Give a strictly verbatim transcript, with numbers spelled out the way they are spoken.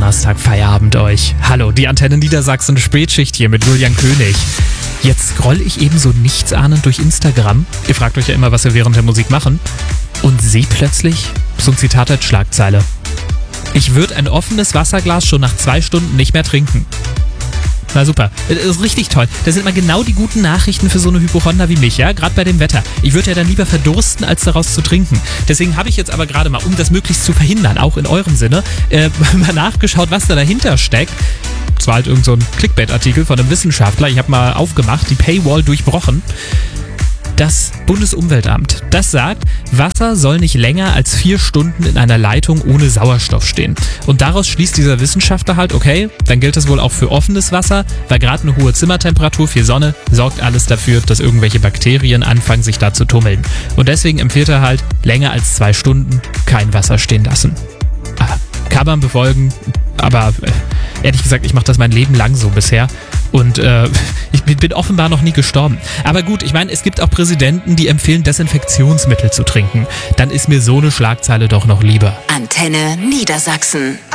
Donnerstag-Feierabend euch. Hallo, die Antenne Niedersachsen Spätschicht hier mit Julian König. Jetzt scroll ich eben so nichtsahnend durch Instagram. Ihr fragt euch ja immer, was wir während der Musik machen. Und sehe plötzlich so ein Zitat als Schlagzeile. Ich würde ein offenes Wasserglas schon nach zwei Stunden nicht mehr trinken. Na super, das ist richtig toll. Das sind mal genau die guten Nachrichten für so eine Hypochonder wie mich, ja, gerade bei dem Wetter. Ich würde ja dann lieber verdursten, als daraus zu trinken. Deswegen habe ich jetzt aber gerade mal, um das möglichst zu verhindern, auch in eurem Sinne, äh, mal nachgeschaut, was da dahinter steckt. Das war halt irgend so ein Clickbait-Artikel von einem Wissenschaftler. Ich habe mal aufgemacht, die Paywall durchbrochen. Das Bundesumweltamt, das sagt, Wasser soll nicht länger als vier Stunden in einer Leitung ohne Sauerstoff stehen. Und daraus schließt dieser Wissenschaftler halt, okay, dann gilt das wohl auch für offenes Wasser, weil gerade eine hohe Zimmertemperatur, viel Sonne, sorgt alles dafür, dass irgendwelche Bakterien anfangen, sich da zu tummeln. Und deswegen empfiehlt er halt, länger als zwei Stunden kein Wasser stehen lassen. Aber kann man befolgen, aber äh, ehrlich gesagt, ich mache das mein Leben lang so bisher. Und äh, ich bin offenbar noch nie gestorben. Aber gut, ich meine, es gibt auch Präsidenten, die empfehlen, Desinfektionsmittel zu trinken. Dann ist mir so eine Schlagzeile doch noch lieber. Antenne Niedersachsen.